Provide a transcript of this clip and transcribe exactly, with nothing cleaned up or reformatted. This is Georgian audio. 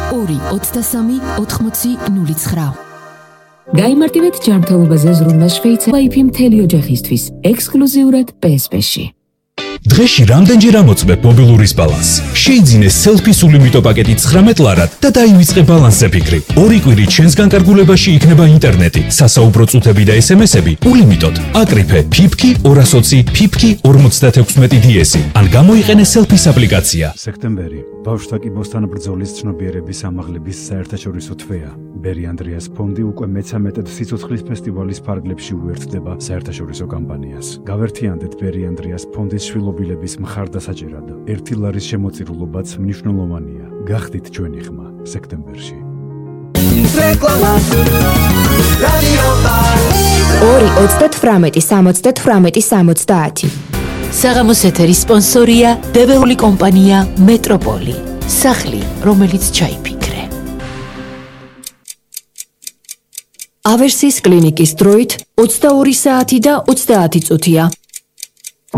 ორი ოცდასამი ოთხმოცი ნული ცხრა. გაიმარტივეთ ჯანმრთელობაზე ზრუნვა შვეიცარიაში მთელი ოჯახისთვის, ექსკლუზიურად პი ეს პი-ში. დღეში რამდენჯერ ამოწმებ მობილურის ბალანსს? შეიძინე სელფის ულიმიტო პაკეტი ცხრამეტ ლარად და დაივიწყე ბალანსზე ფიქრი. ორი კვირით შენს განკარგულებაში იქნება ინტერნეტი, სასაუბრო წუთები და ეს ემ ესები ულიმიტოდ. აკრიფე ფიფკი ორას ოცი ფიფკი ორმოცდათექვსმეტი დი ესი ან გამოიყენე სელფის აპლიკაცია. სექტემბერი ბავშვთა კიბოსთან ბრძოლის ცნობიერების ამაღლების საერთაშორისო თვეა. ბერი ანდრიას ფონდი უკვე მეცამეტედ სიცოცხლის ფესტივალის ფარგლებში უერთდება საერთაშორისო კამპანიას. გავერთიანდეთ ბერი ანდრიას ფონდის შვილობილების მხარდასაჭერად. ერთი ლარის შემოწირულობაც მნიშვნელოვანია. გახდით ჩვენი ხმა სექტემბერში. ორი ოცდათვრამეტი სამოცდათვრამეტი სამოცდაათი. საღამოს ეთერის სპონსორია ბევერლი კომპანია მეტროპოლი. სახლი, რომელიც ჩაიფიქრე. ავერსის კლინიკის დროით ოცდაორი საათი და ოცდაათი წუთია.